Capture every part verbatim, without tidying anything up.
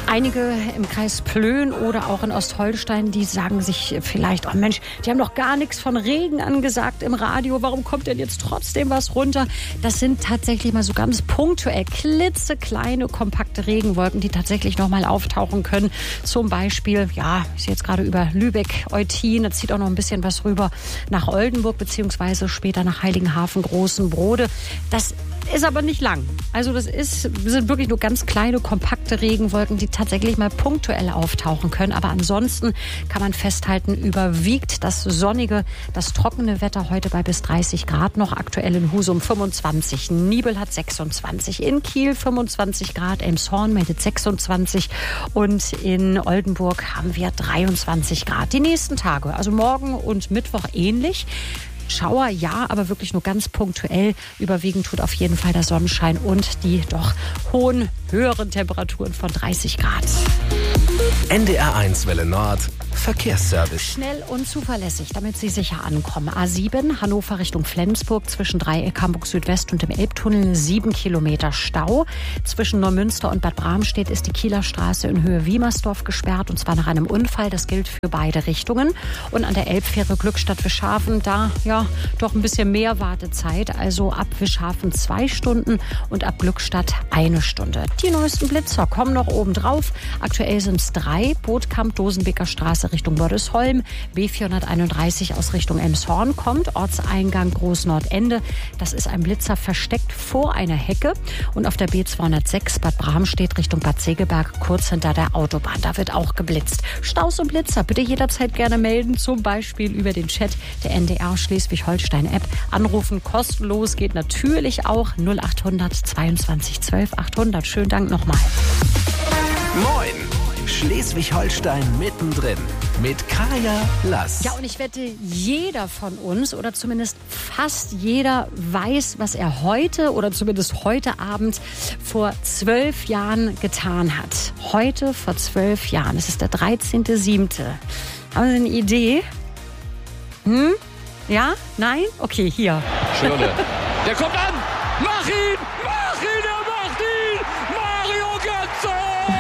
Einige im Kreis Plön oder auch in Ostholstein, die sagen sich vielleicht, oh Mensch, die haben doch gar nichts von Regen angesagt im Radio. Warum kommt denn jetzt trotzdem was runter? Das sind tatsächlich mal so ganz punktuell klitzekleine, kompakte Regenwolken, die tatsächlich noch mal auftauchen können. Zum Beispiel, ja, ich sehe jetzt gerade über Lübeck, Eutin, da zieht auch noch ein bisschen was rüber nach Oldenburg, beziehungsweise später nach Heiligenhafen, Großenbrode. Das ist aber nicht lang. Also das ist, sind wirklich nur ganz kleine, kompakte Regenwolken, die tatsächlich mal punktuell auftauchen können. Aber ansonsten kann man festhalten, überwiegt das sonnige, das trockene Wetter heute bei bis dreißig Grad noch. Aktuell in Husum fünfundzwanzig, Nibel hat sechsundzwanzig, in Kiel fünfundzwanzig Grad, Elmshorn meldet sechsundzwanzig und in Oldenburg haben wir dreiundzwanzig Grad. Die nächsten Tage, also morgen und Mittwoch ähnlich. Schauer, ja, aber wirklich nur ganz punktuell. Überwiegend tut auf jeden Fall der Sonnenschein und die doch hohen, höheren Temperaturen von dreißig Grad. N D R eins Welle Nord, Verkehrsservice. Schnell und zuverlässig, damit Sie sicher ankommen. A sieben, Hannover Richtung Flensburg, zwischen Dreieck Hamburg Südwest und dem Elbtunnel, sieben Kilometer Stau. Zwischen Neumünster und Bad Bramstedt ist die Kieler Straße in Höhe Wiemersdorf gesperrt, und zwar nach einem Unfall. Das gilt für beide Richtungen. Und an der Elbfähre Glückstadt Wischhafen, da ja doch ein bisschen mehr Wartezeit. Also ab Wischhafen zwei Stunden und ab Glückstadt eine Stunde. Die neuesten Blitzer kommen noch oben drauf. Aktuell sind es drei. Bootkamp, Dosenbeker Straße Richtung Bördesholm. B vierhunderteinunddreißig aus Richtung Elmshorn kommt. Ortseingang Großnordende. Das ist ein Blitzer versteckt vor einer Hecke. Und auf der B zweihundertsechs Bad Bramstedt Richtung Bad Segeberg, kurz hinter der Autobahn. Da wird auch geblitzt. Staus und Blitzer bitte jederzeit gerne melden. Zum Beispiel über den Chat der N D R Schleswig-Holstein-App. Anrufen kostenlos geht natürlich auch. null achthundert zweiundzwanzig zwölf achthundert. Schönen Dank nochmal. Moin! Schleswig-Holstein mittendrin mit Kaya Lass. Ja, und ich wette, jeder von uns oder zumindest fast jeder weiß, was er heute oder zumindest heute Abend vor zwölf Jahren getan hat. Heute vor zwölf Jahren. Es ist der dreizehnter siebte Haben Sie eine Idee? Hm? Ja? Nein? Okay, hier. Schirle. Der kommt an! Mach ihn! Mach ihn! Er macht ihn! Mario Götze!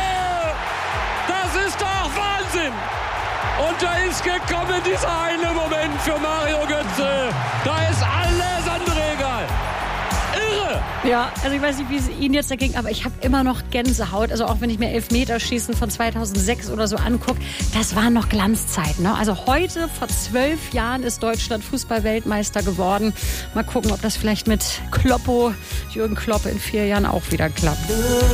Das ist doch Wahnsinn! Und da ist gekommen dieser eine Moment für Mario Götze. Da ist alles andere egal. Irre! Ja, also ich weiß nicht, wie es Ihnen jetzt dagegen, aber ich habe immer noch Gänsehaut. Also auch wenn ich mir Elfmeterschießen von zweitausendsechs oder so angucke, das waren noch Glanzzeiten. Ne? Also heute, vor zwölf Jahren, ist Deutschland Fußball-Weltmeister geworden. Mal gucken, ob das vielleicht mit Kloppo, Jürgen Klopp, in vier Jahren auch wieder klappt.